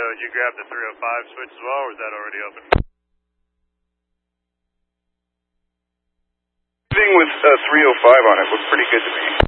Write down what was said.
did you grab the 305 switch as well, or is that already open? Everything with 305 on it looked pretty good to me.